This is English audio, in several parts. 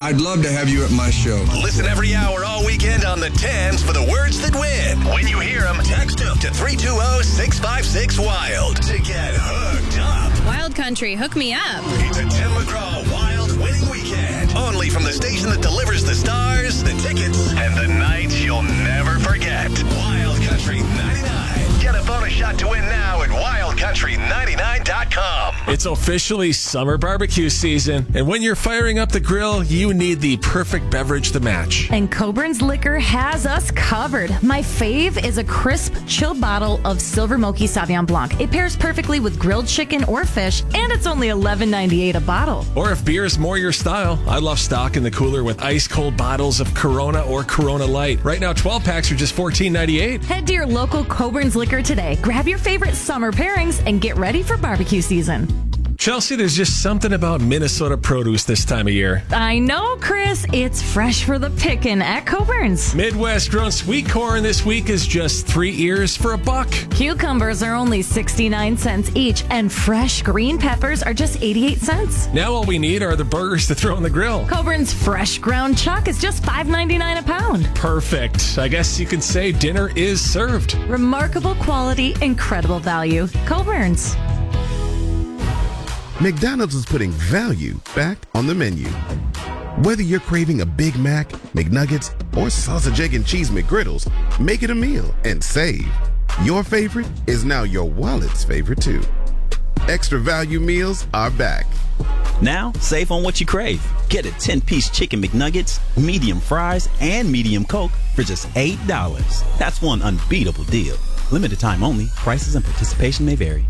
I'd love to have you at my show. Listen every hour all weekend on the 10s for the words that win. When you hear them, text them to 320-656-WILD to get hooked up. Wild Country, hook me up. It's a Tim McGraw Wild Winning Weekend. Only from the station that delivers the stars, the tickets, and the nights you'll never forget. Wild Country 99. Get a bonus shot to win now at wildcountry99.com. It's officially summer barbecue season, and when you're firing up the grill, you need the perfect beverage to match. And Coburn's Liquor has us covered. My fave is a crisp, chilled bottle of Silver Moki Sauvignon Blanc. It pairs perfectly with grilled chicken or fish, and it's only $11.98 a bottle. Or if beer is more your style, I love stocking the cooler with ice-cold bottles of Corona or Corona Light. Right now, 12-packs are just $14.98. Head to your local Coburn's Liquor today. Grab your favorite summer pairings and get ready for barbecue season. Chelsea, there's just something about Minnesota produce this time of year. I know, Chris. It's fresh for the pickin' at Coburn's. Midwest grown sweet corn this week is just 3 ears for $1. Cucumbers are only 69 cents each, and fresh green peppers are just 88 cents. Now all we need are the burgers to throw on the grill. Coburn's fresh ground chuck is just $5.99 a pound. Perfect. I guess you could say dinner is served. Remarkable quality, incredible value. Coburn's. McDonald's is putting value back on the menu. Whether you're craving a Big Mac, McNuggets, or sausage, egg, and cheese McGriddles, make it a meal and save. Your favorite is now your wallet's favorite too. Extra value meals are back. Now, save on what you crave. Get a 10-piece chicken McNuggets, medium fries, and medium Coke for just $8. That's one unbeatable deal. Limited time only. Prices and participation may vary.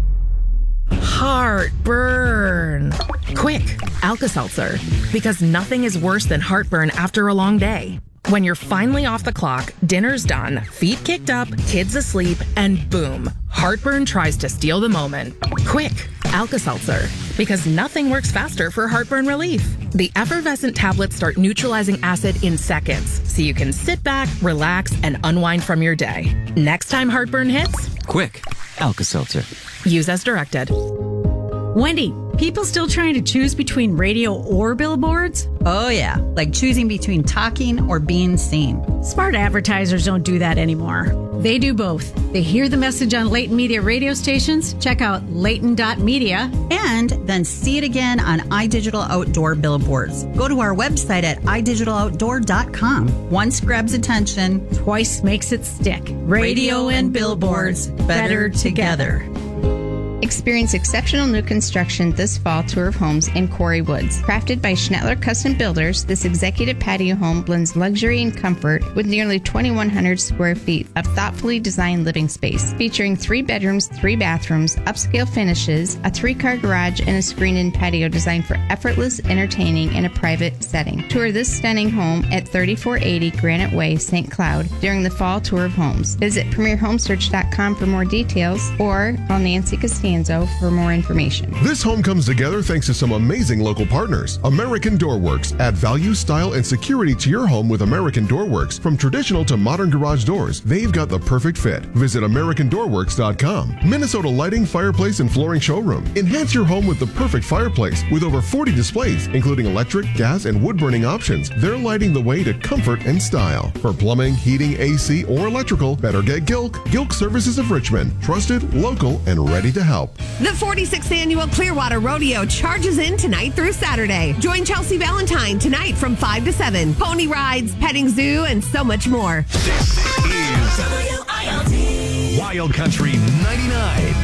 Heartburn. Quick, Alka-Seltzer. Because nothing is worse than heartburn after a long day. When you're finally off the clock, dinner's done, feet kicked up, kids asleep, and boom, heartburn tries to steal the moment. Quick, Alka-Seltzer. Because nothing works faster for heartburn relief. The effervescent tablets start neutralizing acid in seconds, so you can sit back, relax, and unwind from your day. Next time heartburn hits, Quick, Alka-Seltzer. use as directed. Wendy, people still trying to choose between radio or billboards? Oh, yeah, like choosing between talking or being seen. Smart advertisers don't do that anymore. They do both. They hear the message on Leighton Media radio stations, check out Leighton.media, and then see it again on iDigital Outdoor billboards. Go to our website at idigitaloutdoor.com. Once grabs attention, twice makes it stick. Radio and billboards, better together. Experience exceptional new construction this fall tour of homes in Quarry Woods. Crafted by Schnettler Custom Builders, this executive patio home blends luxury and comfort with nearly 2,100 square feet of thoughtfully designed living space. Featuring 3 bedrooms, 3 bathrooms, upscale finishes, a 3-car garage, and a screened-in patio designed for effortless entertaining in a private setting. Tour this stunning home at 3480 Granite Way, St. Cloud during the fall tour of homes. Visit PremierHomesearch.com for more details or call Nancy Costanzo for more information. This home comes together thanks to some amazing local partners. American Door Works. Add value, style, and security to your home with American Door Works. From traditional to modern garage doors, they've got the perfect fit. Visit AmericanDoorWorks.com. Minnesota Lighting, Fireplace, and Flooring Showroom. Enhance your home with the perfect fireplace with over 40 displays, including electric, gas, and wood-burning options. They're lighting the way to comfort and style. For plumbing, heating, AC, or electrical, better get Gilk. Gilk Services of Richmond. Trusted, local, and ready to help. The 46th Annual Clearwater Rodeo charges in tonight through Saturday. Join Chelsea Valentine tonight from 5 to 7. Pony rides, petting zoo, and so much more. This is Wild Country 99.